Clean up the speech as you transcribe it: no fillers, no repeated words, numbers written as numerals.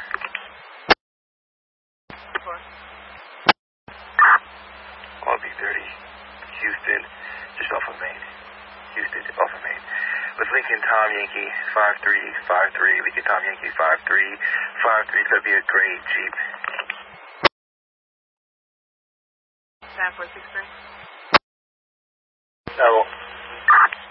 LB30, Houston, just off of Main. Houston, off of Main. With Lincoln Tom Yankee 5353, Lincoln Tom Yankee 5353, it's going to be a gray Jeep. 9463. No.